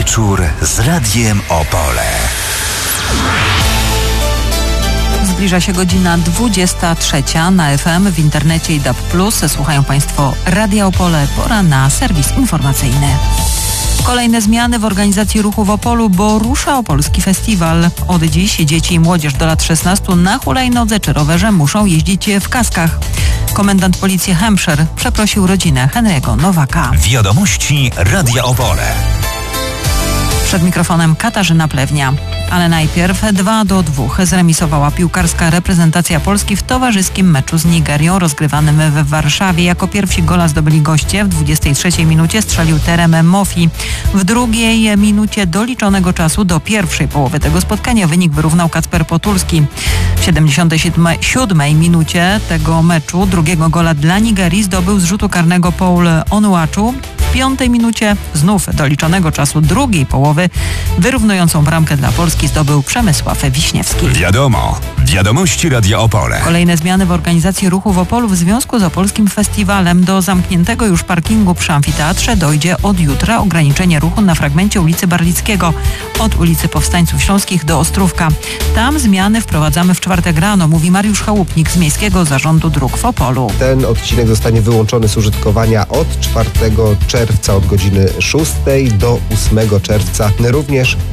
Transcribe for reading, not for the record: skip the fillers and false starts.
Wieczór z Radiem Opole. Zbliża się godzina 23 na FM, w internecie i DAB+. Słuchają Państwo Radia Opole. Pora na serwis informacyjny. Kolejne zmiany w organizacji ruchu w Opolu, bo rusza Opolski Festiwal. Od dziś dzieci i młodzież do lat 16 na hulajnodze czy rowerze muszą jeździć w kaskach. Komendant policji Hampshire przeprosił rodzinę Henry'ego Nowaka. Wiadomości Radia Opole. Przed mikrofonem Katarzyna Plewnia. Ale najpierw 2-2 zremisowała piłkarska reprezentacja Polski w towarzyskim meczu z Nigerią rozgrywanym w Warszawie. Jako pierwsi gola zdobyli goście. W 23 minucie strzelił Terem Mofi. W drugiej minucie doliczonego czasu do pierwszej połowy tego spotkania wynik wyrównał Kacper Potulski. W 77 minucie tego meczu drugiego gola dla Nigerii zdobył z rzutu karnego Paul Onuachu. W 5 minucie znów doliczonego czasu drugiej połowy wyrównującą bramkę dla Polski zdobył Przemysław Wiśniewski. Wiadomości Radia Opole. Kolejne zmiany w organizacji ruchu w Opolu w związku z Opolskim Festiwalem. Do zamkniętego już parkingu przy amfiteatrze dojdzie od jutra ograniczenie ruchu na fragmencie ulicy Barlickiego od ulicy Powstańców Śląskich do Ostrówka. Tam zmiany wprowadzamy w czwartek rano, mówi Mariusz Chałupnik z Miejskiego Zarządu Dróg w Opolu. Ten odcinek zostanie wyłączony z użytkowania od 4 czerwca od godziny 6 do 8 czerwca. Również